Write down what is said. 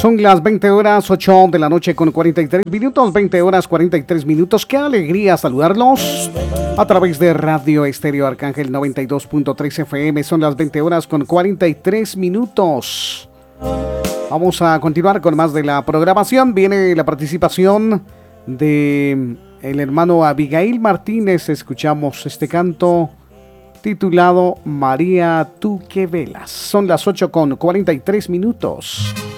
Son las 20 horas 8 de la noche con 43 minutos, 20 horas 43 minutos. Qué alegría saludarlos a través de Radio Estéreo Arcángel 92.3 FM. Son las 20 horas con 43 minutos. Vamos a continuar con más de la programación. Viene la participación de el hermano Abigail Martínez. Escuchamos este canto titulado María, tú que velas. Son las 8 con 43 minutos.